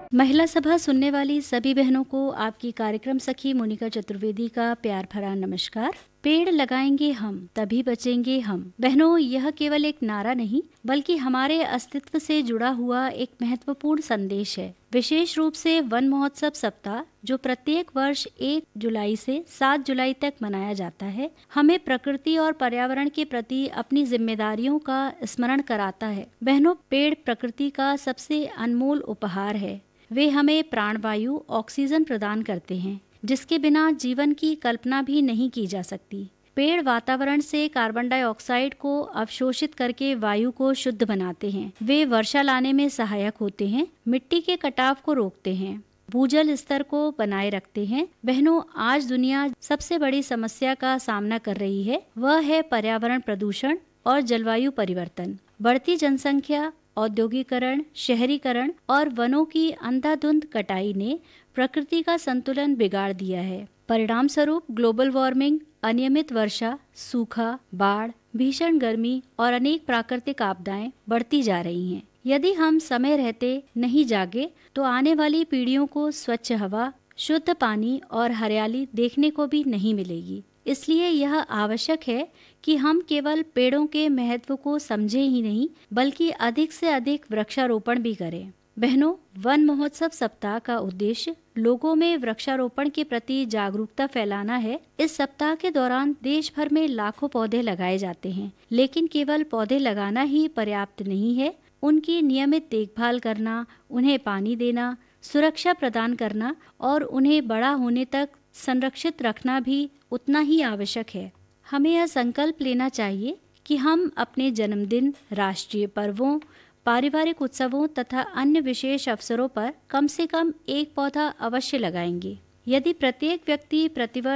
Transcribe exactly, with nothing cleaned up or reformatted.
महिला सभा सुनने वाली सभी बहनों को आपकी कार्यक्रम सखी मोनिका चतुर्वेदी का प्यार भरा नमस्कार। पेड़ लगाएंगे हम तभी बचेंगे हम। बहनों, यह केवल एक नारा नहीं बल्कि हमारे अस्तित्व से जुड़ा हुआ एक महत्वपूर्ण संदेश है। विशेष रूप से वन महोत्सव सप्ताह जो प्रत्येक वर्ष एक जुलाई से सात जुलाई तक मनाया जाता है, हमें प्रकृति और पर्यावरण के प्रति अपनी जिम्मेदारियों का स्मरण कराता है। बहनों, पेड़ प्रकृति का सबसे अनमोल उपहार है। वे हमें प्राणवायु ऑक्सीजन प्रदान करते हैं, जिसके बिना जीवन की कल्पना भी नहीं की जा सकती। पेड़ वातावरण से कार्बन डाइऑक्साइड को अवशोषित करके वायु को शुद्ध बनाते हैं। वे वर्षा लाने में सहायक होते हैं, मिट्टी के कटाव को रोकते हैं, भूजल स्तर को बनाए रखते हैं। बहनों, आज दुनिया सबसे बड़ी समस्या का सामना कर रही है, वह है पर्यावरण प्रदूषण और जलवायु परिवर्तन। बढ़ती जनसंख्या, औद्योगिकरण, शहरीकरण और वनों की अंधाधुंध कटाई ने प्रकृति का संतुलन बिगाड़ दिया है। परिणाम स्वरूप ग्लोबल वार्मिंग, अनियमित वर्षा, सूखा, बाढ़, भीषण गर्मी और अनेक प्राकृतिक आपदाएं बढ़ती जा रही हैं। यदि हम समय रहते नहीं जागे तो आने वाली पीढ़ियों को स्वच्छ हवा, शुद्ध पानी और हरियाली देखने को भी नहीं मिलेगी। इसलिए यह आवश्यक है कि हम केवल पेड़ों के महत्व को समझें ही नहीं बल्कि अधिक से अधिक वृक्षारोपण भी करें। बहनों, वन महोत्सव सप्ताह का उद्देश्य लोगों में वृक्षारोपण के प्रति जागरूकता फैलाना है। इस सप्ताह के दौरान देश भर में लाखों पौधे लगाए जाते हैं, लेकिन केवल पौधे लगाना ही पर्याप्त नहीं है। उनकी नियमित देखभाल करना, उन्हें पानी देना, सुरक्षा प्रदान करना और उन्हें बड़ा होने तक संरक्षित रखना भी उतना ही आवश्यक है। हमें यह संकल्प लेना चाहिए कि हम अपने जन्मदिन, राष्ट्रीय पर्वों, पारिवारिक उत्सवों तथा अन्य विशेष अवसरों पर कम से कम एक पौधा अवश्य लगाएंगे। यदि प्रत्येक व्यक्ति प्रतिवर्ष